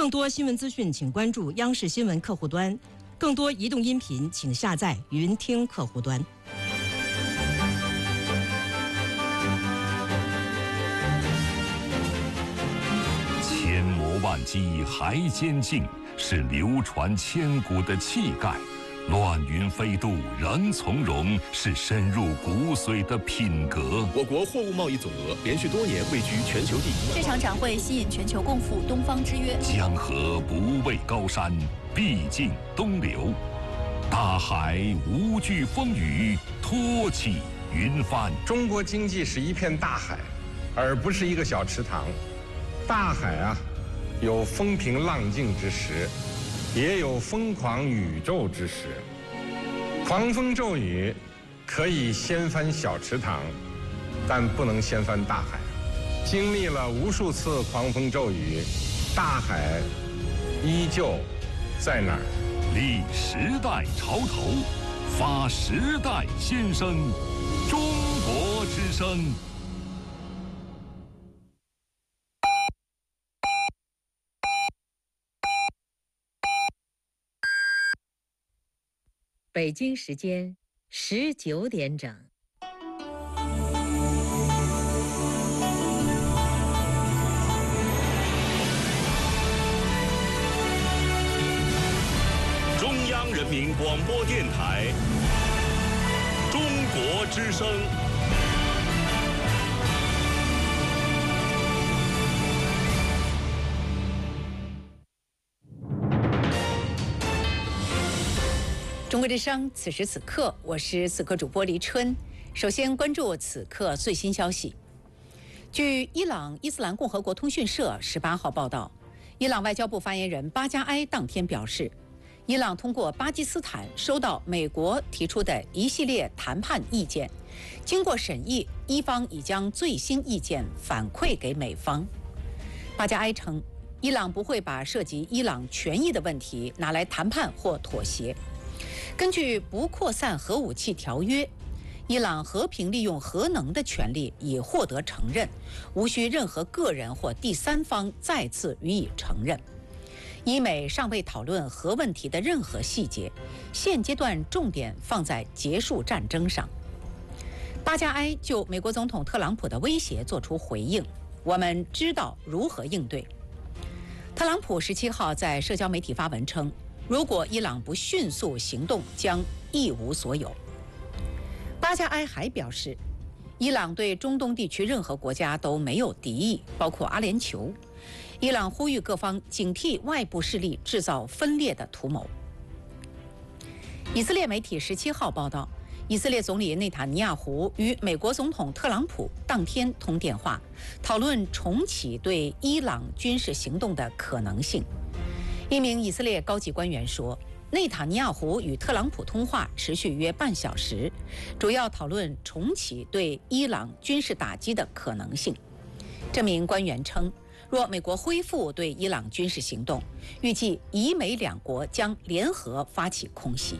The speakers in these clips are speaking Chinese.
更多新闻资讯，请关注央视新闻客户端。更多移动音频，请下载云听客户端。 千磨万击还坚劲，是流传千古的气概；乱云飞渡仍从容，是深入骨髓的品格。 我国货物贸易总额连续多年位居全球第一。 这场展会吸引全球共赴东方之约。 江河不畏高山，必尽东流；大海无惧风雨，托起云帆。 中国经济是一片大海，而不是一个小池塘。大海啊，有风平浪静之时，也有疯狂宇宙之时。狂风骤雨可以掀翻小池塘，但不能掀翻大海。经历了无数次狂风骤雨，大海依旧在那儿。 立时代潮头，发时代先声。中国之声。 北京时间19点整。 中央人民广播电台中国之声。 中国之声，此时此刻，我是此刻主播黎春。首先关注此刻最新消息。据伊朗伊斯兰共和国通讯社18号报道，伊朗外交部发言人巴加埃当天表示，伊朗通过巴基斯坦收到美国提出的一系列谈判意见，经过审议，伊方已将最新意见反馈给美方。巴加埃称，伊朗不会把涉及伊朗权益的问题拿来谈判或妥协。根据不扩散核武器条约，伊朗和平利用核能的权利已获得承认，无需任何个人或第三方再次予以承认。伊美尚未讨论核问题的任何细节，现阶段重点放在结束战争上。巴加埃就美国总统特朗普的威胁作出回应，我们知道如何应对。特朗普17号在社交媒体发文称，如果伊朗不迅速行动，将一无所有。巴加埃还表示，伊朗对中东地区任何国家都没有敌意，包括阿联酋。伊朗呼吁各方警惕外部势力制造分裂的图谋。以色列媒体17号报道，以色列总理内塔尼亚胡与美国总统特朗普当天通电话，讨论重启对伊朗军事行动的可能性。一名以色列高级官员说，内塔尼亚胡与特朗普通话持续约半小时，主要讨论重启对伊朗军事打击的可能性。这名官员称，若美国恢复对伊朗军事行动，预计以美两国将联合发起空袭。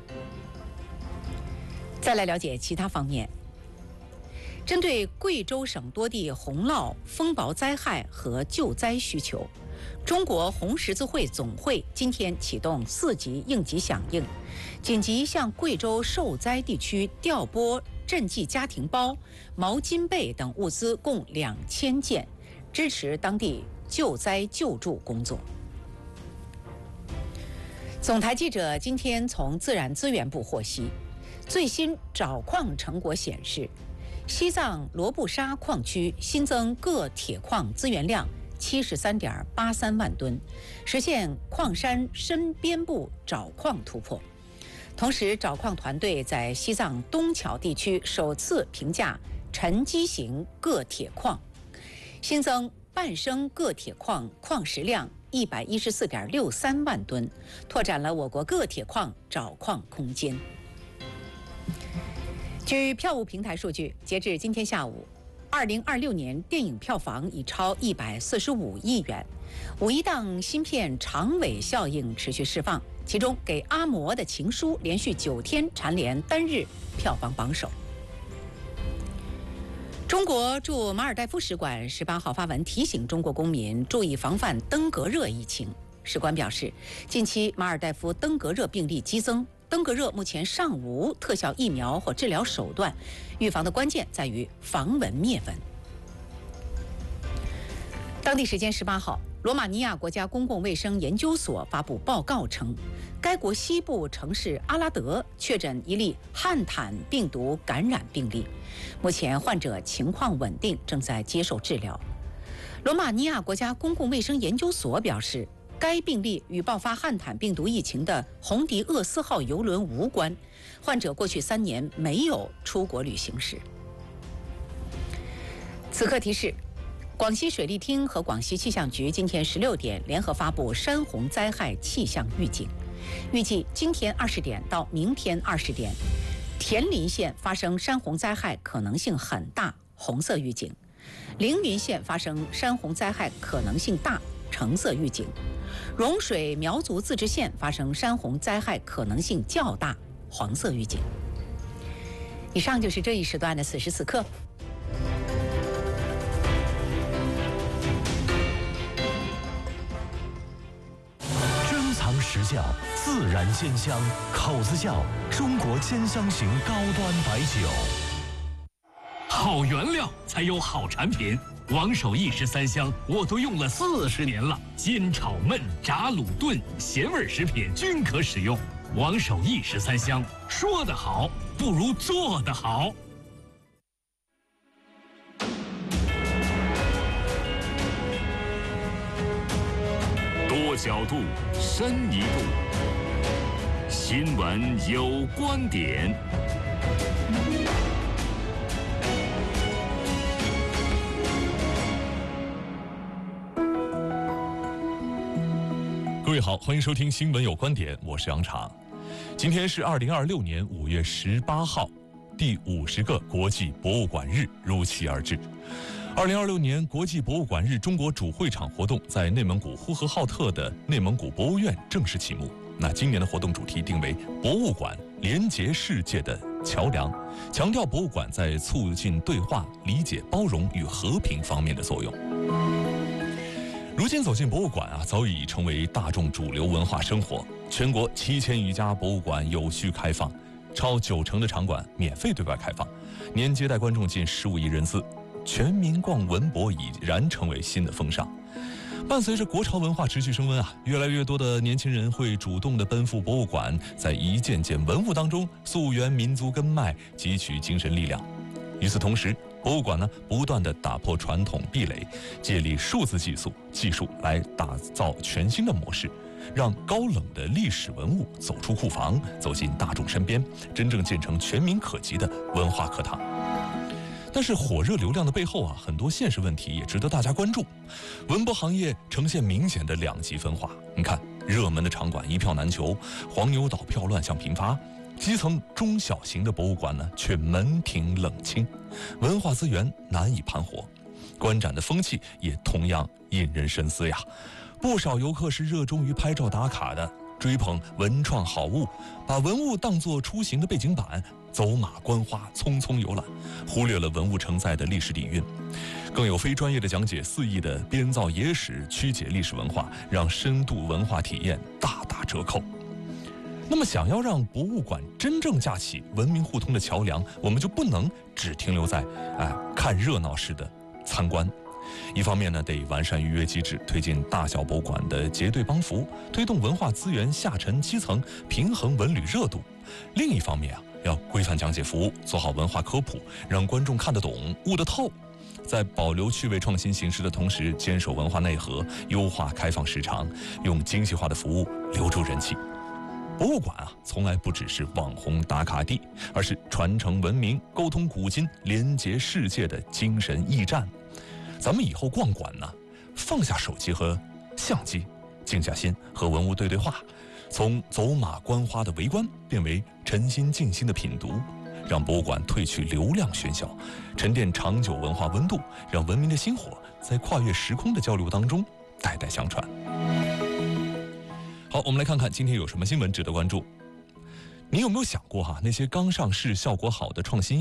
再来了解其他方面。针对贵州省多地洪涝、风雹灾害和救灾需求，中国红十字会总会今天启动4级应急响应，紧急向贵州受灾地区调拨赈济家庭包、毛巾被等物资共2000件，支持当地救灾救助工作。总台记者今天从自然资源部获悉，最新找矿成果显示，西藏罗布沙矿区新增各铁矿资源量73.83万吨，实现矿山深边部找矿突破。同时，找矿团队在西藏东桥地区首次评价沉积型铬铁矿，新增半升铬铁矿矿石量114.63万吨，拓展了我国铬铁矿找矿空间。据票务平台数据，截至今天下午，2026年电影票房已超145亿元。五一档新片长尾效应持续释放，其中给阿嬷的情书连续9天蝉联单日票房榜首。 中国驻马尔代夫使馆18号发文提醒中国公民注意防范登革热疫情。使馆表示，近期马尔代夫登革热病例激增，登革热目前尚无特效疫苗或治疗手段，预防的关键在于防蚊灭蚊。当地时间18号，罗马尼亚国家公共卫生研究所发布报告称，该国西部城市阿拉德确诊一例汉坦病毒感染病例，目前患者情况稳定，正在接受治疗。罗马尼亚国家公共卫生研究所表示，该病例与爆发汉坦病毒疫情的红迪厄斯号邮轮无关，患者过去3年没有出国旅行史。此刻提示，广西水利厅和广西气象局今天16点联合发布山洪灾害气象预警，预计今天20点到明天20点，田林县发生山洪灾害可能性很大，红色预警；凌云县发生山洪灾害可能性大，橙色预警；蓉水苗族自治县发生山洪灾害可能性较大，黄色预警。以上就是这一时段的此时此刻。 时效，自然鲜香，口子窖中国兼香型高端白酒。 好原料才有好产品，王守义13香我都用了40年了，煎炒焖炸卤炖咸味食品均可使用。王守义13香，说得好不如做得好。 多角度，深一度。新闻有观点。 各位好，欢迎收听《新闻有观点》，我是杨昶。今天是2026年5月18号，第50个国际博物馆日如期而至。2026年国际博物馆日中国主会场活动在内蒙古呼和浩特的内蒙古博物院正式启幕。那今年的活动主题定为“博物馆连结世界的桥梁”，强调博物馆在促进对话、理解、包容与和平方面的作用。如今走进博物馆早已成为大众主流文化生活。全国7000余家博物馆有序开放，超90%的场馆免费对外开放，年接待观众近15亿人次。全民逛文博已然成为新的风尚。伴随着国潮文化持续升温越来越多的年轻人会主动地奔赴博物馆，在一件件文物当中溯源民族根脉，汲取精神力量。与此同时，博物馆不断地打破传统壁垒，借力数字技术来打造全新的模式，让高冷的历史文物走出库房，走进大众身边，真正建成全民可及的文化课堂。但是火热流量的背后很多现实问题也值得大家关注。文博行业呈现明显的两极分化。你看，热门的场馆一票难求，黄牛倒票乱象频发；基层中小型的博物馆却门庭冷清，文化资源难以盘活。观展的风气也同样引人深思呀。不少游客是热衷于拍照打卡的，追捧文创好物，把文物当作出行的背景板，走马观花，匆匆游览，忽略了文物承载的历史底蕴。更有非专业的讲解肆意的编造野史，曲解历史文化，让深度文化体验大打折扣。那么想要让博物馆真正架起文明互通的桥梁，我们就不能只停留在看热闹式的参观。一方面得完善预约机制，推进大小博物馆的结对帮扶，推动文化资源下沉基层，平衡文旅热度。另一方面要规范讲解服务，做好文化科普，让观众看得懂、悟得透。在保留趣味创新形式的同时，坚守文化内核，优化开放时长，用精细化的服务留住人气。博物馆从来不只是网红打卡地，而是传承文明、沟通古今、连结世界的精神驿站。咱们以后逛馆放下手机和相机，静下心和文物对对话，从走马观花的围观变为沉心静心的品读，让博物馆褪去流量喧嚣，沉淀长久文化温度，让文明的薪火在跨越时空的交流当中代代相传。好，我们来看看今天有什么新闻值得关注。你有没有想过那些刚上市效果好的创新药，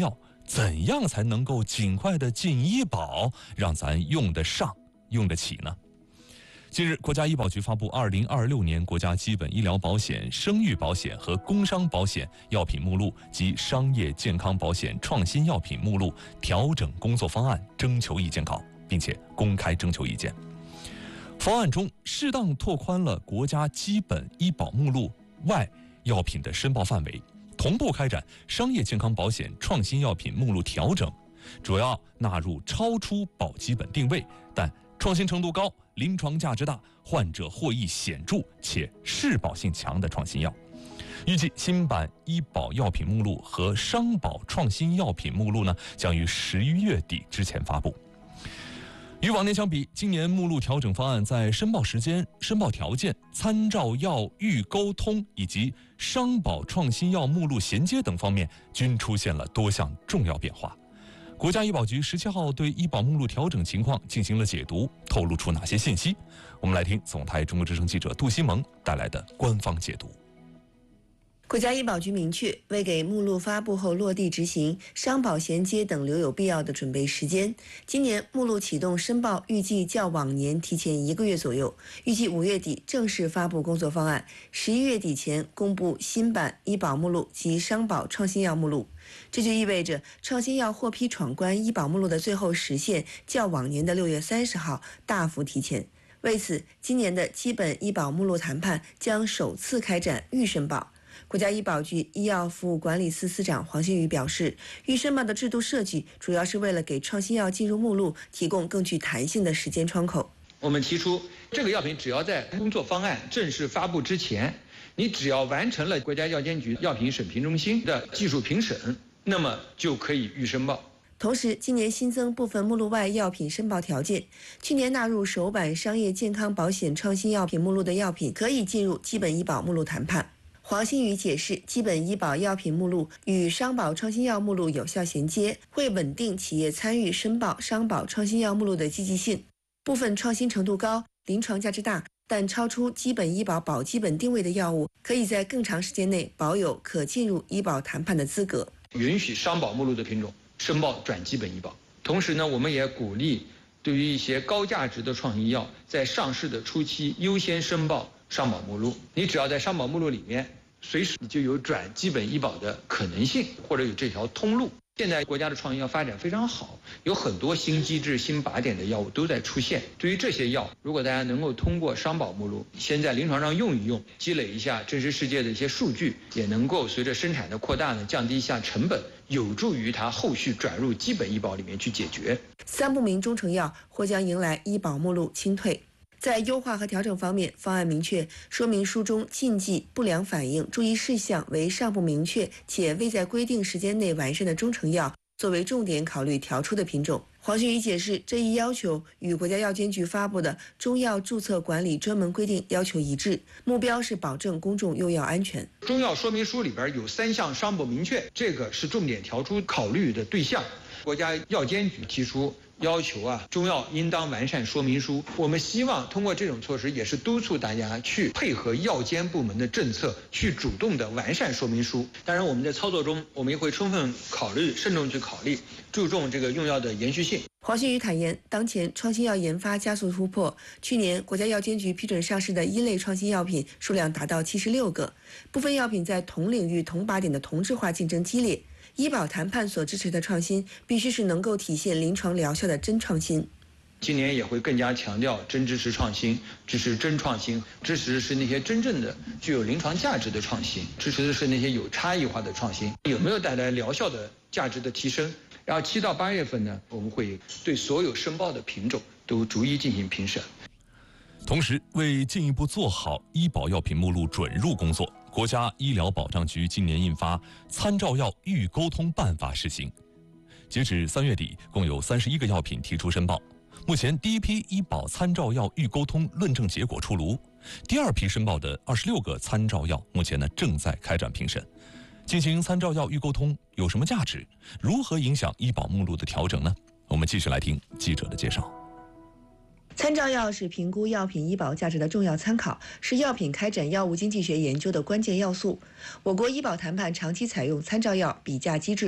怎样才能够尽快的进医保，让咱用得上、用得起呢？近日，国家医保局发布2026年国家基本医疗保险、生育保险和工伤保险药品目录及商业健康保险创新药品目录调整工作方案征求意见稿，并且公开征求意见。方案中适当拓宽了国家基本医保目录外药品的申报范围，同步开展商业健康保险创新药品目录调整，主要纳入超出保基本定位但创新程度高、临床价值大、患者获益显著且适保性强的创新药。预计新版医保药品目录和商保创新药品目录呢，将于11月底之前发布。与往年相比，今年目录调整方案在申报时间、申报条件、参照药预沟通以及商保创新药目录衔接等方面均出现了多项重要变化。国家医保局17号对医保目录调整情况进行了解读，透露出哪些信息？我们来听总台中国之声记者杜西蒙带来的官方解读。 国家医保局明确，为给目录发布后落地执行、商保衔接等留有必要的准备时间，今年目录启动申报预计较往年提前1个月左右，预计5月底正式发布工作方案，11月底前公布新版医保目录及商保创新药目录。这就意味着创新药获批闯关医保目录的最后时限较往年的6月30号大幅提前。为此，今年的基本医保目录谈判将首次开展预申报。国家医保局医药服务管理司司长黄新宇表示，预申报的制度设计主要是为了给创新药进入目录提供更具弹性的时间窗口。 我们提出，这个药品只要在工作方案正式发布之前，你只要完成了国家药监局药品审评中心的技术评审，那么就可以预申报。 同时，今年新增部分目录外药品申报条件，去年纳入首版商业健康保险创新药品目录的药品可以进入基本医保目录谈判。黄新宇解释，基本医保药品目录与商保创新药目录有效衔接，会稳定企业参与申报商保创新药目录的积极性。部分创新程度高、临床价值大，但超出基本医保保基本定位的药物，可以在更长时间内保有可进入医保谈判的资格。 允许商保目录的品种申报转基本医保。同时呢，我们也鼓励对于一些高价值的创新药，在上市的初期优先申报商保目录。你只要在商保目录里面，随时就有转基本医保的可能性，或者有这条通路。现在国家的创新药发展非常好，有很多新机制、新靶点的药物都在出现。对于这些药，如果大家能够通过商保目录先在临床上用一用，积累一下真实世界的一些数据，也能够随着生产的扩大呢，降低一下成本，有助于它后续转入基本医保里面去解决。 3不明中成药或将迎来医保目录清退。在优化和调整方面，方案明确说明书中禁忌、不良反应、注意事项为尚不明确且未在规定时间内完善的中成药作为重点考虑调出的品种。黄新宇解释，这一要求与国家药监局发布的中药注册管理专门规定要求一致，目标是保证公众用药安全。 中药说明书里边有3项尚不明确，这个是重点调出考虑的对象。国家药监局提出要求中药应当完善说明书。我们希望通过这种措施，也是督促大家去配合药监部门的政策，去主动的完善说明书。当然，我们在操作中，我们也会充分考虑、慎重去考虑，注重这个用药的延续性。 黄新宇坦言，当前创新药研发加速突破，去年国家药监局批准上市的一类创新药品数量达到76个，部分药品在同领域同靶点的同质化竞争激烈。医保谈判所支持的创新，必须是能够体现临床疗效的真创新。 今年也会更加强调真支持创新，支持真创新，支持的是那些真正的具有临床价值的创新，支持的是那些有差异化的创新，有没有带来疗效的价值的提升。然后7到8月份呢，我们会对所有申报的品种都逐一进行评审。 同时，为进一步做好医保药品目录准入工作，国家医疗保障局今年印发《参照药预沟通办法》试行。截止3月底，共有31个药品提出申报。目前，第一批医保参照药预沟通论证结果出炉，第二批申报的26个参照药，目前正在开展评审。进行参照药预沟通有什么价值？如何影响医保目录的调整呢？我们继续来听记者的介绍。 参照药是评估药品医保价值的重要参考，是药品开展药物经济学研究的关键要素。我国医保谈判长期采用参照药比价机制。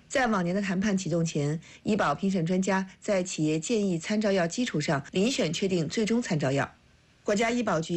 在往年的谈判启动前，医保评审专家在企业建议参照药基础上遴选确定最终参照药。国家医保局